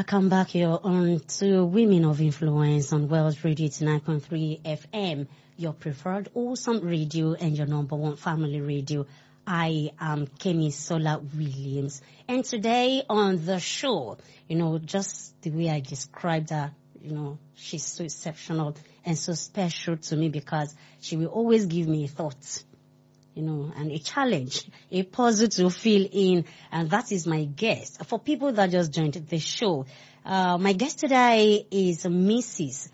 Welcome back here on to Women of Influence on Wells Radio 9.3 FM, your preferred awesome radio and your number one family radio. I am Kemi Sola Williams. And today on the show, just the way I described her, she's so exceptional and so special to me because she will always give me a thought. And a challenge, a puzzle to fill in. And that is my guest. For people that just joined the show, my guest today is Mrs.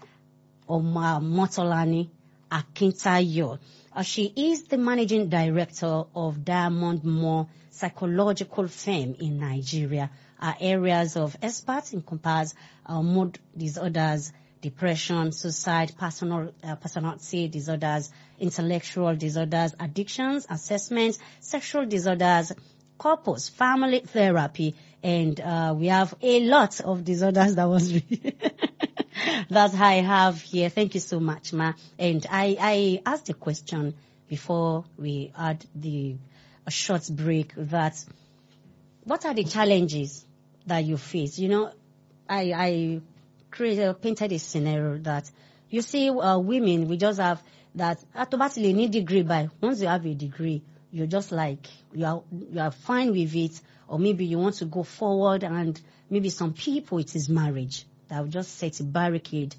Motolani Akintayo. She is the managing director of Diamond More Psychological Firm in Nigeria. Our areas of experts encompass mood disorders, depression, suicide, personality disorders, intellectual disorders, addictions, assessments, sexual disorders, couples, family therapy, and we have a lot of disorders that was that I have here. Thank you so much, Ma. And I asked a question before we had a short break that what are the challenges that you face? I painted a scenario that you see women, we just have that automatically need degree by once you have a degree, you're just like you are fine with it, or maybe you want to go forward, and maybe some people it is marriage that will just set a barricade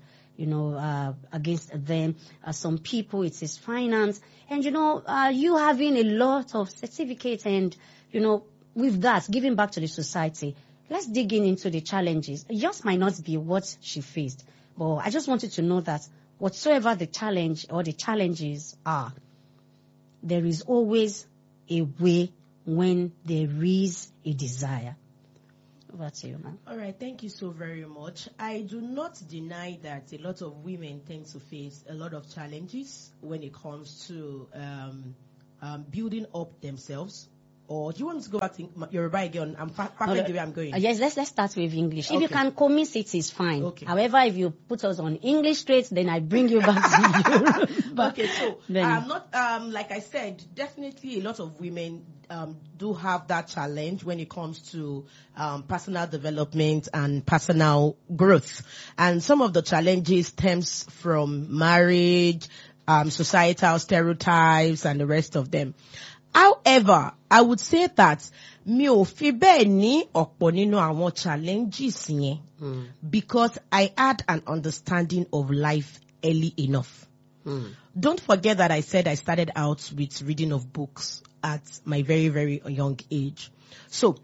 against them. Some people it is finance, and you having a lot of certificates and with that giving back to the society. Let's dig into the challenges. It just might not be what she faced, but I just wanted to know that whatsoever the challenge or the challenges are, there is always a way when there is a desire. Over to you, ma'am. All right, thank you so very much. I do not deny that a lot of women tend to face a lot of challenges when it comes to building up themselves. Or do you want me to go back to Yoruba again? I'm perfect the way I'm going. Yes, let's start with English. Okay. If you can commit it, is fine. Okay. However, if you put us on English straight, then I bring you back to Yoruba. Okay, so I'm not like I said, definitely a lot of women do have that challenge when it comes to personal development and personal growth. And some of the challenges stems from marriage, societal stereotypes, and the rest of them. However, I would say that mi ò fi bẹ́ẹ̀ ní ọ̀pọ̀ nínú àwọn challenges yẹn because I had an understanding of life early enough. Don't forget that I said I started out with reading of books at my very, very young age. So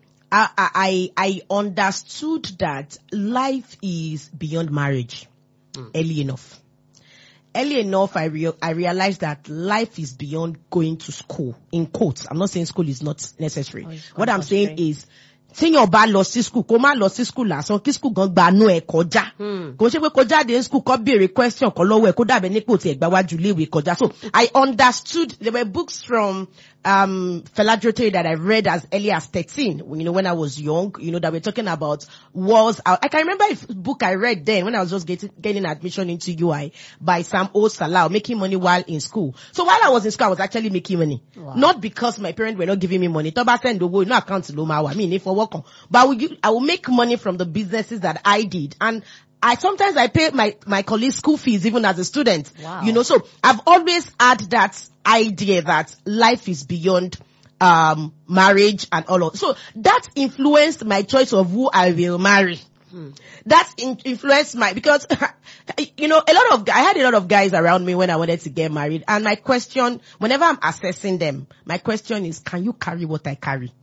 I understood that life is beyond marriage early enough. Early enough, I realized that life is beyond going to school. In quotes, I'm not saying school is not necessary. What I'm saying is, téèyàn bá lọ sí school, kó má lọ sí school lásán, kí school gan gbanú ẹ̀ kọjá. Kò ṣe pé kó jáde ní school kó béèrè question kan lọ́wọ́ ẹ̀ kó dàbẹ̀ nípò tí ẹ̀ gbá wájú léèwé kọjá. So I understood. There were books from Fela Jote that I read as early as 13, when I was young, that we're talking about wars. I can remember a book I read then when I was just getting admission into UI by Sam O. Salau, Making Money While in School. So while I was in school, I was actually making money. Wow. Not because my parents were not giving me money. Toba send no account to Loma, but I will make money from the businesses that I did. And sometimes I pay my colleagues school fees even as a student. Wow. So I've always had that idea that life is beyond marriage and all of. So that influenced my choice of who I will marry. That influenced because I had a lot of guys around me when I wanted to get married, and my question, whenever I'm assessing them, my question is, can you carry what I carry?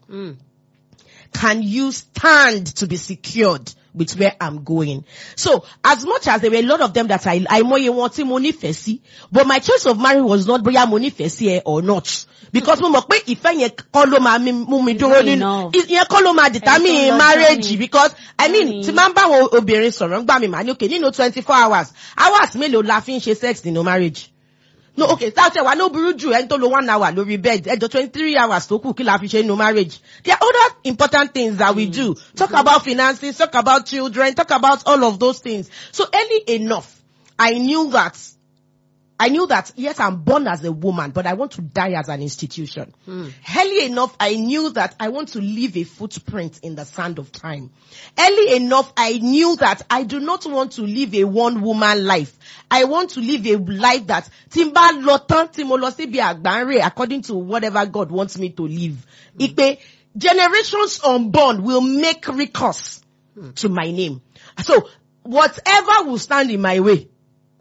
Can you stand to be secured with where I'm going? So, as much as there were a lot of them that I want to monifest, but my choice of marriage was not whether monifest or not. Because mo mọ̀ pé ìfẹ́ yẹn kọ́ ló máa mú mi dúró nínú, ìyẹn kọ́ ló máa determine marriage. Because, tí máa ń bá àwọn obìnrin sọ̀rọ̀ ń gbà mí mà ní okay, nínú 24 hours mélòó la fi ń ṣe sex nínú marriage? No, okay, that's why no burú jù ẹni tó lo 1 hour lórí bed, ẹjọ́ 23 hours tó kù kí la fi ṣe nínú marriage. There are other important things that we do. Talk about finances, talk about children, talk about all of those things. So early enough, I knew that I knew that, yes, I'm born as a woman, but I want to die as an institution. Early enough, I knew that I want to leave a footprint in the sand of time. Early enough, I knew that I do not want to live a one-woman life. I want to live a life that, timba lotan, timolosi bi agbanre, according to whatever God wants me to live. Ipe, generations unborn will make recourse to my name. So, whatever will stand in my way,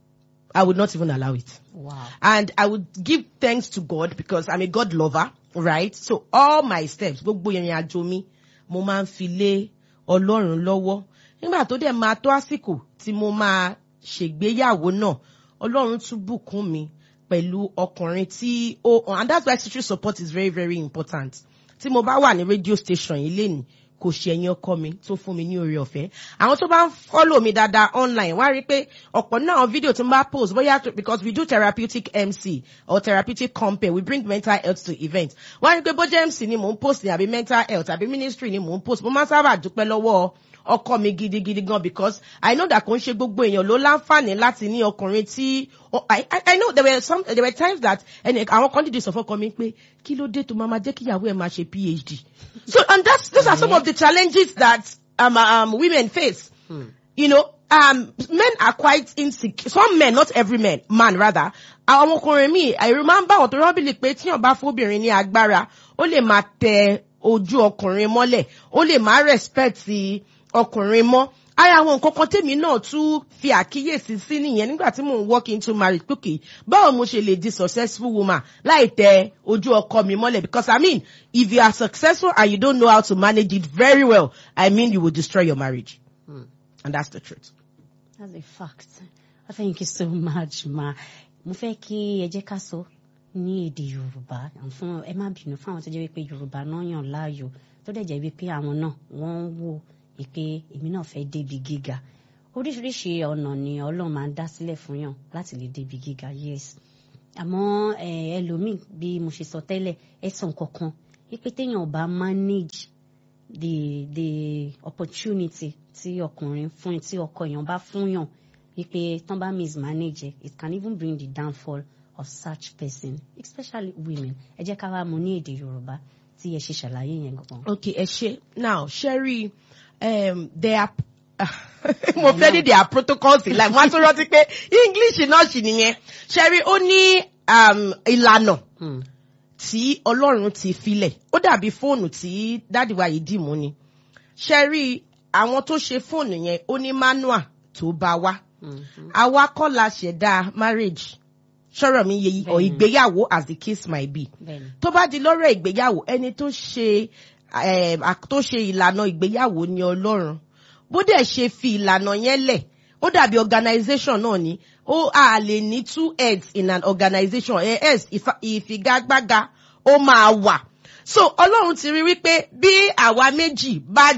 I would not even allow it. Wow. And I would give thanks to God because I'm a God lover, right? So all my steps, gbogbo ìrìn àjò mi, mo máa ń fi lé Ọlọ́run lọ́wọ́. Nígbà tó dẹ̀ máa tó àsìkò tí mo máa ṣègbéyàwó náà, Ọlọ́run tún bùkún mi pẹ̀lú ọkùnrin tí and that's why spiritual support is very, very important. Tí mo bá wà ní radio station yìí lénìí, kò ṣe ẹ̀yin ọkọ mi tó fún mi ní oore ọ̀fẹ́. Àwọn tó bá ń follow mi dáadáa online, wá rí pé ọ̀pọ̀ náà fídíò tí mo bá post, bóyá because we do therapeutic MC or therapeutic campaign, we bring mental health to events. Wá rí pé bójá MC ni mò ń post ni àbí mental health àbí ministry ni mò ń post. Mo máa sábà dúpẹ́ lọ́wọ́ ọkọ mi gidigidi gan because I know that kò ń ṣe gbogbo èèyàn ló láǹfààní láti ní ọkùnrin tí I know there were times that àwọn kan dìde sọ fọ́kọ mi pé kí ló dé tó máa jẹ́ kí ìyàwó ẹ̀ máa ṣe PhD. So and those are some of the challenges that women face. You know, men are quite insecure. Some men, not every man rather. Àwọn ọkùnrin mi, I remember ọ̀tọ̀rọ̀bìlì pé tíyàn bá fóbìnrin ní agbára, ó lè máa tẹ ojú ọkùnrin mọ́lẹ̀, ó lè máa respect ọkùnrin mọ́. Ara àwọn nǹkan kan tèmi náà tún fi àkíyèsí sí nìyẹn nígbà tí mò ń walk into marriage cookie. Báwo mo ṣe lè di successful woman láì tẹ ojú ọkọ mi mọ́lẹ̀? Because I mean, if you are successful and you don't know how to manage it very well, I mean you will destroy your marriage. And that's the truth. That's a fact. Thank you so much, ma. Mo fẹ́ kí ẹ jẹ́ ká sọ ní èdè Yorùbá. Fún ẹ má bínú fún àwọn tó jẹ́ wípé Yorùbá náà yàn láàyò tó dẹ̀ jẹ́ wípé àwọn náà wọ́n ń wò ìpè èmi náà fẹ́ débi gíga. Oríṣiríṣi ọ̀nà ni Ọlọ́run máa ń dá sílẹ̀ fún yàn láti lè débi gíga, yes. Àmọ́ ẹlòmíì bí mo ṣe sọ tẹ́lẹ̀ ẹ sọ nǹkan kan ìpè téèyàn ò bá manage the opportunity tí ọkùnrin fún tí ọkọ èèyàn bá fún yàn ìpè tán bá mismanage it can even bring the downfall of such person, especially women. Ẹ jẹ́ ká wá mú ní èdè Yorùbá tí ẹ ṣe ṣàlàyé yẹn gan. Okay, ẹ ṣé. Now, Sherry, there are mo fẹ́ ní there are protocols in life. Wọ́n tún rántí pé English náà ṣì nìyẹn. Sherry, ó ní ìlànà tí Ọlọ́run ti filẹ̀. Ó dàbí fóònù tí dáàdì wa yìí dì mú ni. Sherry, àwọn tó ṣe fóònù yẹn ó ní manual tó bá wá. Àwa kọ́ la ṣẹ̀dá marriage. Ṣọ́rọ̀ mi yẹ ọ̀ ìgbéyàwó as the case might be. Tó bá di lọ́rọ̀ ìgbéyàwó, ẹni tó ṣe ìlànà ìgbéyàwó ni Ọlọ́run. Bó dẹ̀ ṣe fi ìlànà yẹn lẹ̀, ó dàbí organization náà ni. A lè ní 2 heads in an organization. Ìfigagbága ó máa wà. So Ọlọ́run ti rí wípé bí àwa méjì bá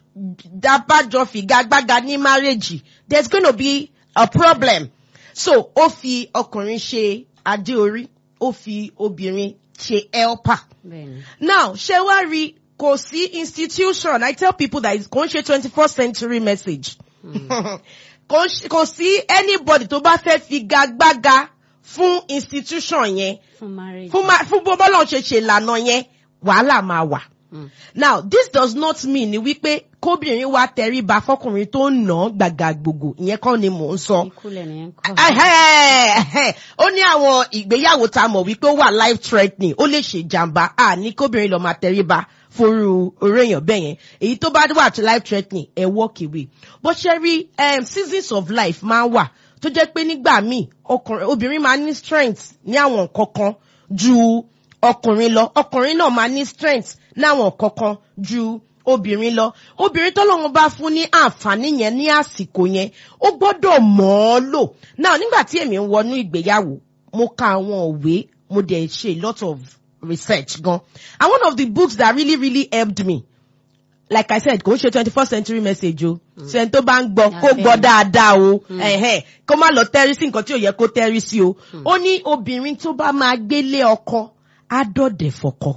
jọ figagbága ní marriage, there's going to be a problem. So ó fi ọkùnrin ṣe adé orí, ó fi obìnrin ṣe helper. Now, ṣé wá rí kò sí institution. I tell people that kò ń ṣe 21st century message. Kò sí anybody tó bá fẹ́ figagbága fún institution yẹn. Fún marriage. Fún bọ́lọ̀ ṣe ìlànà yẹn, wàhálà máa wà. Now, this does not mean ni wípé kóbìnrin wa tẹríba fọkùnrin tó ń nà gbàgà gbogbo, ìyẹn kọ́ ni mò ń sọ. Ó ní àwọn ìgbéyàwó tá a mọ̀ wípé ó wà life threatening, ó lè ṣe jàǹbá, ní kóbìnrin lọ máa tẹríba fóru orí èèyàn bẹ́ẹ̀ yẹn. Èyí tó bá wà tó life threatening, ẹ walk away. Bó ṣe rí seasons of life máa wà tó jẹ́ pé nígbà míì obìnrin máa ní strength ní àwọn kankan ju ọkùnrin lọ. Ọkùnrin náà máa ní strength ní àwọn kankan ju obìnrin lọ. Obìnrin tọ́lọ́run bá fún ní àǹfààní yẹn ní àsìkò yẹn, ó gbọ́dọ̀ mọ̀ ọ́ lò. Now, nígbà tí èmi ń wọnú ìgbéyàwó, mo ka àwọn òwe, mo dẹ̀ ṣe a lot of research gan. And one of the books that really, really helped me, like I said, kò ń ṣe 21st century message o. Ṣé tó bá ń gbọ́ kó gbọ́ dáadáa o. Kó má lọ tẹ́rí sí nǹkan tí ò yẹ kó tẹ́rí sí o. Ó ní obìnrin tó bá máa gbélé ọkọ, á dọ̀dẹ̀ fọ́kọ.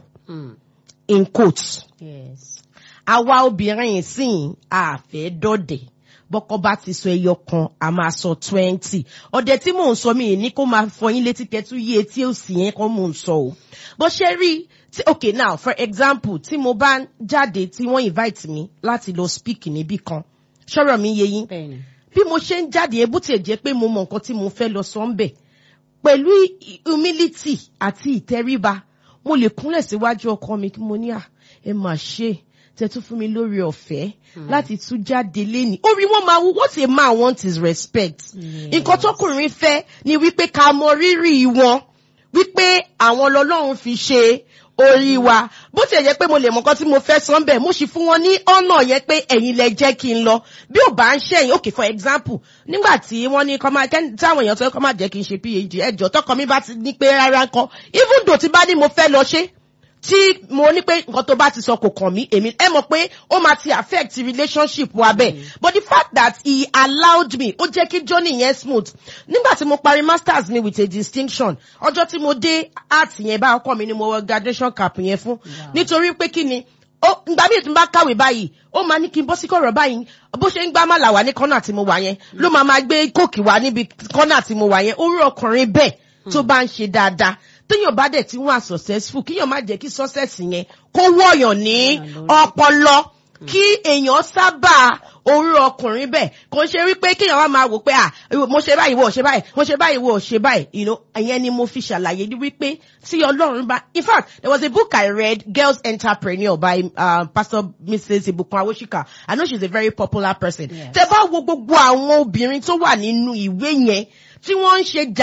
In quotes. Yes. Àwa obìnrin sìn àfẹ́ dọ̀dẹ̀. bọ́kọ́ bá ti sọ ẹyọ kan a máa sọ 20 ọ̀dẹ̀ tí mò ń sọ mi ní kó máa fọyín létí kẹtù yé etí òsì yẹn kan mò ń sọ o bó ṣe rí okay now for example tí mo bá jáde tí wọ́n invite mi láti lọ speak níbì kan ṣọ́rọ̀ mi yé yín bí mo ṣe ń jáde bó tiẹ̀ jẹ́ pé mo mọ nǹkan tí mo fẹ́ lọ sọ ń bẹ̀ pẹ̀lú humility àti ìtẹríba mo lè kúnlẹ̀ síwájú ọkọ mi kí mo ní ẹ mà ṣe tẹ́ tún fún mi lórí ọ̀fẹ́ láti tún jáde léni orí wọn máa wú what a man wants is respect nǹkan tọkùnrin fẹ́ ni wípé ká mọ rírì wọn wípé àwọn lọ́lọ́run fi ṣe orí wa bó ti jẹ́ pé mo lè mọ nǹkan tí mo fẹ́ sọ ńbẹ̀ mo sì fún wọn ní ọ̀nà yẹn pé ẹ̀yin lẹ jẹ́ kí n lọ bí ò bá ń ṣẹ̀yìn okay for example nígbà tí wọ́n ní táwọn èèyàn tó kọ́ máa jẹ́ kí n ṣe PhD ẹjọ́ tọkọ mi bá ti ní pé rárá kan even though tí bá ní mo fẹ́ lọ ṣe tí mo ní pé nǹkan tó bá ti sọ kò kàn mí èmi ẹ mọ̀ pé ó máa ti affect relationship wa bẹ́ẹ̀ but the fact that he allowed me ó jẹ́ kí journey yẹn smooth nígbà tí mo parí masters mi with a distinction ọjọ́ tí mo dé art yẹn bá ọkọ mi ni mo wọ graduation cap yẹn fún nítorí pé kí ni ìgbà míì tí n bá kàwé báyìí ó máa ní kí n bọ́ sí kọ̀rọ̀ báyìí bó ṣe ń gbá màlà wá ní kọ́nà tí mo wà yẹn ló máa gbé kóòkì wá níbi kọ́nà tí mo wà yẹn orí ọkùnrin bẹ́ẹ̀ tó bá ń ṣe dáadáa téèyàn bá dẹ̀ tí wọ́n are successful kíyàn má jẹ́ kí success yẹn kó wọ̀yàn ní ọpọlọ kí èèyàn sábà orí ọkùnrin bẹ́ẹ̀ kò ń ṣe wípé kíyàn wá máa wò pé mo ṣe báyìí wò ṣe báyìí mo ṣe báyìí wò ṣe báyìí ìyẹn ni mo fi ṣàlàyé ní wípé tí Ọlọ́run bá in fact there was a book I read Girls Entrepreneur by Pastor Mrs. Ibukun Awoshika I know she's a very popular person tẹ́ bá wo gbogbo àwọn obìnrin tó wà nínú ìwé yẹn tí wọ́n ń ṣe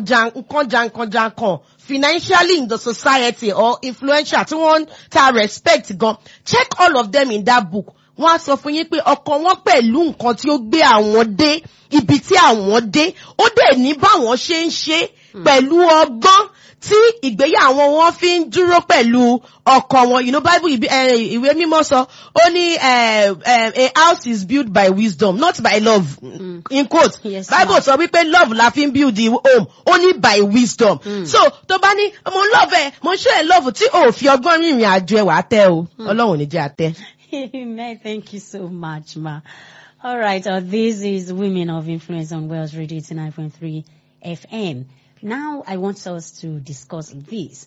jankan financially in the society or influential tí wọ́n ta respect gan check all of them in that book wọ́n á sọ fún yín pé ọkàn wọn pẹ̀lú nǹkan tí ó gbé àwọn dé ibi tí àwọn dé ó dẹ̀ ní báwọn ṣe ń ṣe pẹ̀lú ọgbọ́n tí ìgbéyàwó wọn fi ń dúró pẹ̀lú ọkọ wọn Bible ìwé mímọ́ sọ ó ní a house is built by wisdom not by love in quote yes, Bible sọ wípé love la fi ń build the home only by wisdom so tó bá ní mo love ẹ mo ṣe ẹ love tí o fi ọgbọ́n rìnrìn àjò ẹ wà á tẹ́ o Ọlọ́run ò ní jẹ́ àtẹ́. Amen. Thank you so much, ma. All right, this is Women of Influence on Wells Radio 89.3 FM. Now I want us to discuss this.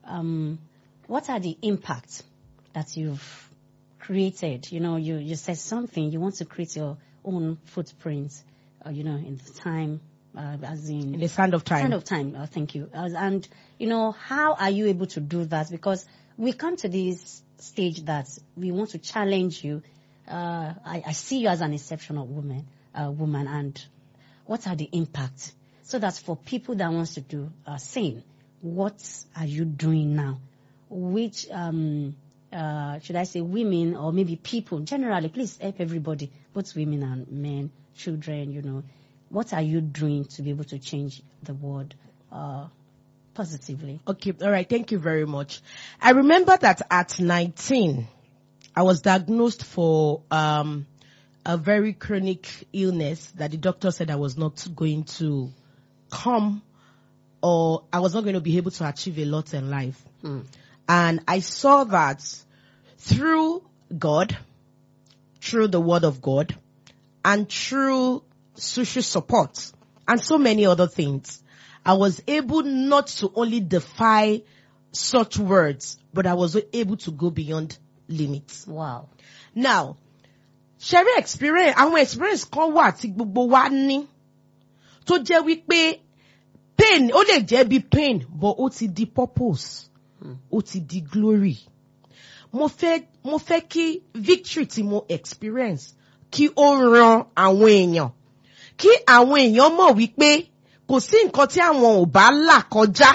What are the impacts that you've created? You said something, you want to create your own footprint, in the time, as in the sand of time. Sand of time, thank you. And, how are you able to do that? Because we come to this stage that we want to challenge you. I see you as an exceptional woman, and what are the impacts? So that for people that wants to do same, what are you doing now? Which should I say women or maybe people generally? Please help everybody, both women and men, children. What are you doing to be able to change the world positively? Okay, all right. Thank you very much. I remember that at 19, I was diagnosed for a very chronic illness that the doctor said I was not going to come or I was not going to be able to achieve a lot in life. And I saw that through God, through the word of God, and through social support and so many other things, I was able not to only defy such words, but I was able to go beyond limits. Wow. Now, Sherry experience, àwọn experience kan wà tí gbogbo wa ní tó jẹ́ wípé pain, ó lè jẹ́ bí pain, but ó ti di purpose, ó ti di glory. Mo fẹ́ kí victory tí mo experience kí ó ran àwọn èèyàn, kí àwọn èèyàn mọ̀ wípé kò sí nǹkan tí àwọn ò bá là kọjá.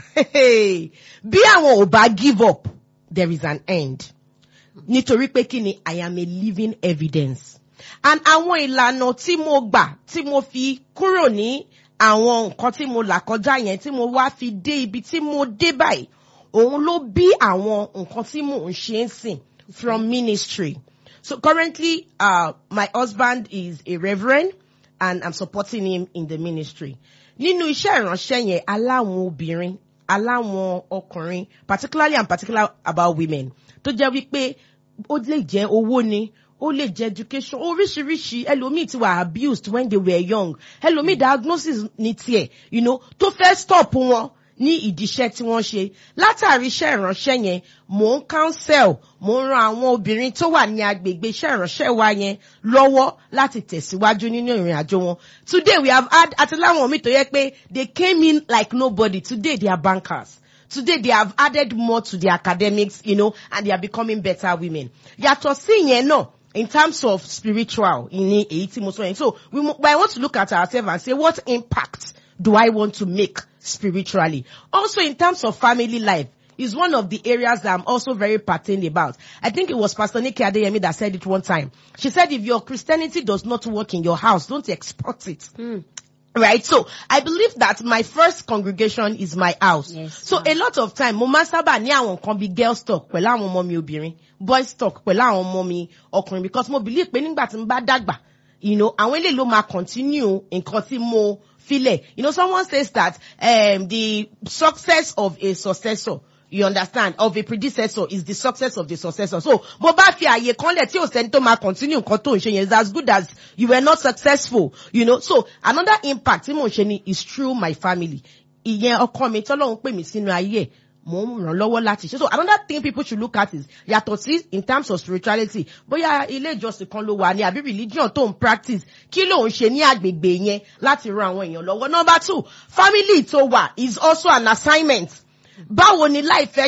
Bí àwọn ò bá give up, there is an end. Nítorí pé kí ni, I am a living evidence. And àwọn ìlànà tí mo gbà, tí mo fi kúrò ní àwọn nǹkan tí mo là kọjá yẹn, tí mo wá fi dé ibi tí mo dé báyìí, òun ló bí àwọn nǹkan tí mo ń ṣe ń sìn from ministry. So currently, my husband is a reverend and I'm supporting him in the ministry. Nínú iṣẹ́ ìránṣẹ́ yẹn, aláwọn obìnrin, aláwọn ọkùnrin, particularly I'm particular about women, tó jẹ́ wípé ó lè jẹ́ owó ni, ó lè jẹ́ education, oríṣiríṣi. Ẹlòmíì ti wà abused when they were young. Ẹlòmíì diagnosis ní tiẹ̀, tó fẹ́ stop wọn ní ìdíṣẹ́ tí wọ́n ṣe. Látàrí iṣẹ́ ìránṣẹ́ yẹn, mò ń counsel, mò ń ran àwọn obìnrin tó wà ní agbègbè iṣẹ́ ìránṣẹ́ wa yẹn lọ́wọ́ láti tẹ̀síwájú nínú ìrìn àjò wọn. Today we have had, àti láwọn míì tó yẹ pé they came in like nobody. Today they are bankers. Today they have added more to their academics, and they are becoming better women. Yàtọ̀ sí yẹn náà, in terms of spiritual, so I want to look at ourselves and say, what impact do I want to make spiritually? Also in terms of family life, is one of the areas that I'm also very passionate about. I think it was Pastor Nikki Adeyemi that said it one time. She said, if your Christianity does not work in your house, don't export it. Right? So I believe that my first congregation is my house. Yes, so a lot of time, mo máa sábà ní àwọn kan bí girls talk pẹ̀lú àwọn ọmọ mi obìnrin, boys talk pẹ̀lú àwọn ọmọ mi ọkùnrin, because mo believe pé nígbà tí mo bá dàgbà, àwọn eléyìí ló máa continue nǹkan tí mo filẹ̀. Someone says that the success of a successor, you understand, of a predecessor is the success of the successor. So, bó bá fi àyè kan lẹ̀ tí ò sẹ́ni tó máa continue nǹkan tó ń ṣe yẹn, is as good as you were not successful, So, another impact tí mo ṣe ni is through my family. Ìyẹn ọkọ mi tọ́lọ́run pè mí sínú ayé, mo ń ràn lọ́wọ́ láti ṣe. So, another thing people should look at is, yàtọ̀ sí in terms of spirituality, bóyá ilé ìjọsìn kan ló wà ní àbí religion tó ń practice, kí ló ń ṣe ní agbègbè yẹn láti ran àwọn èèyàn lọ́wọ́. Number 2, family tó wà is also an assignment. Báwo ni life fẹ́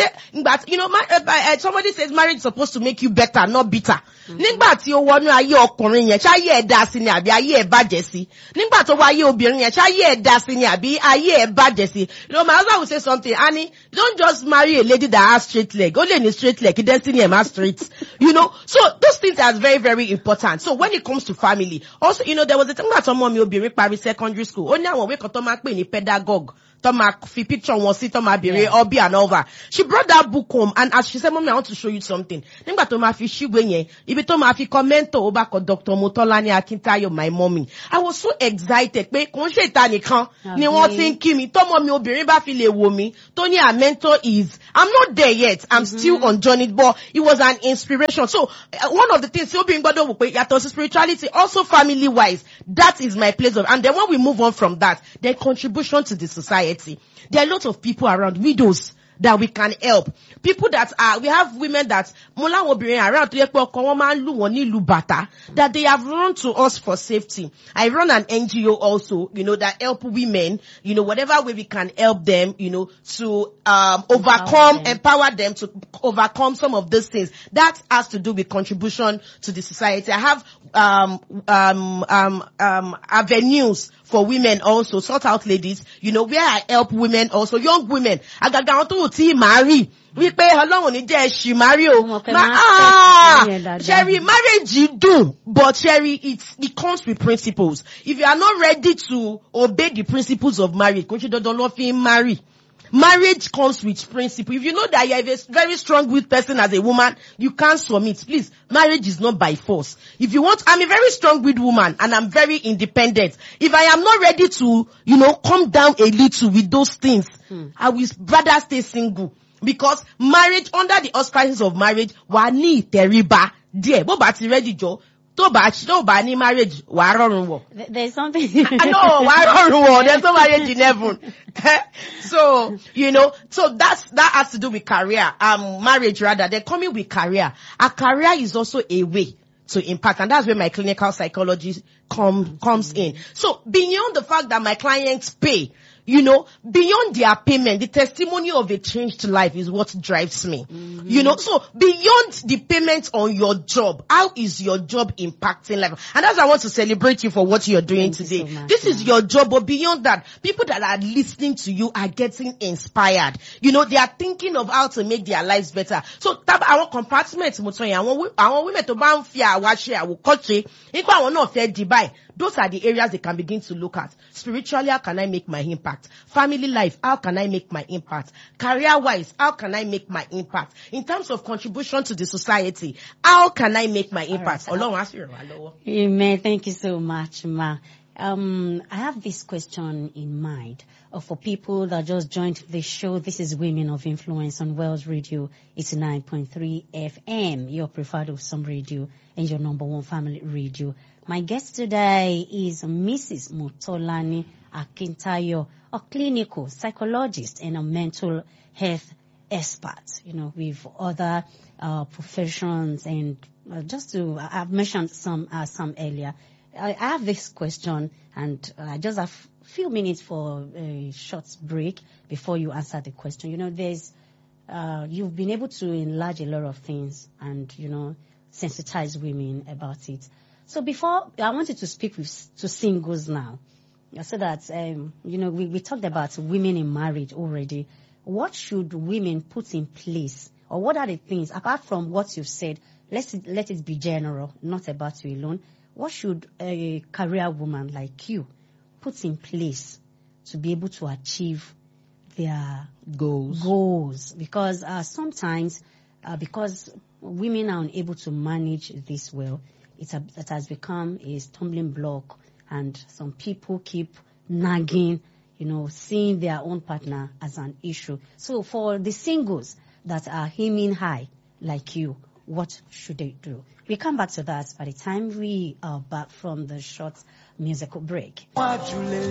ṣe, somebody says marriage is supposed to make you better, not bitter. Nígbà tí ó wọnú ayé ọkùnrin yẹn, ṣáyé ẹ̀ dá sí ni àbí ayé ẹ̀ bàjẹ́ sí? Nígbà tó wọ ayé obìnrin yẹn, ṣáyé ẹ̀ dá sí ni àbí ayé ẹ̀ bàjẹ́ sí? My husband will say something, Annie, don't just marry a lady that has straight leg. Only in a straight leg, destiny has straight. So those things are very, very important. So when it comes to family, also, there was a time that ọmọ mi obìnrin parí secondary school. Ó ní àwọn òwe kan tó máa pè ní pedagogue. Toma fi picture wọn sí Toma bere hobby and all that. She brought that book home, and as she said, Mommy, I want to show you something. Nígbà tó máa fi ṣíwé yẹn, ibi tó máa fi comment ó bá kọ Dr. Motolani Akintayo, my mommy. I was so excited pé kò ń ṣe ìta nìkan ni wọ́n ti ń kí mi. Tọ́mọ mi obìnrin bá fi lè wò mí. Tó ní her mentor is, I'm not there yet. I'm still on journey, but it was an inspiration. So one of the things tí obìnrin gbọ́dọ̀ wò pé yàtọ̀ sí spirituality, also family wise, that is my place of. And then when we move on from that, then contribution to the society. There are a lot of people around, widows, that we can help. People that we have women that, around, that they have run to us for safety. I run an NGO also, that help women, whatever way we can help them, to empower them to overcome some of these things. That has to do with contribution to the society. I have avenues for women also, sort out ladies, where I help women also, young women. Agaga wọn tó ti marry. Wípé Ọlọ́run ní jẹ́ ṣì marry o. Sherry, marriage dùn, but Sherry, it comes with principles. If you are not ready to obey the principles of marriage, kò ṣe dandan ló fi marry. Marriage comes with principle. If you know that you are a very strong-willed person as a woman, you can't submit. Please, marriage is not by force. If you want, I'm a very strong-willed woman and I'm very independent. If I am not ready to, come down a little with those things, I will rather stay single. Because marriage, under the auspices of marriage, wà ní ìtẹríba díẹ̀. Bó bá ti ready jọ, tó bá ní marriage, wà rọrùn wọ̀. There's something. I know, wà rọrùn wọ̀. There's no marriage in heaven. So, so that has to do with career, marriage rather. They're coming with career. A career is also a way to impact, and that's where my clinical psychology comes in. So, beyond the fact that my clients pay, beyond their payment, the testimony of a changed life is what drives me. So beyond the payment on your job, how is your job impacting life? And that's why I want to celebrate you for what you're doing today. So much, this is your job, but beyond that, people that are listening to you are getting inspired. They are thinking of how to make their lives better. So our compartment, àwọn women to ban fear, àwa àwò kọ́ṣe, nípa àwọn náà fẹ́ Dubai. Those are the areas they can begin to look at. Spiritually, how can I make my impact? Family life, how can I make my impact? Career-wise, how can I make my impact? In terms of contribution to the society, how can I make my impact? Amen. Thank you so much, Ma. I have this question in mind for people that just joined the show. This is Women of Influence on Wells Radio 89.3 FM, your preferred of some radio and your number one family radio. My guest today is Mrs. Motolani Akintayo, a clinical psychologist and a mental health expert, with other professions. And I've mentioned some earlier. I have this question, and I just have a few minutes for a short break before you answer the question. You've been able to enlarge a lot of things and, sensitize women about it. So before, I wanted to speak to singles now, so that, we talked about women in marriage already. What should women put in place, or what are the things, apart from what you've said, let it be general, not about you alone. What should a career woman like you put in place to be able to achieve their goals? Because sometimes, because women are unable to manage this well, it has become a stumbling block, and some people keep nagging, seeing their own partner as an issue. So for the singles that are aiming high like you, what should they do? We come back to that by the time we are back from the short musical break.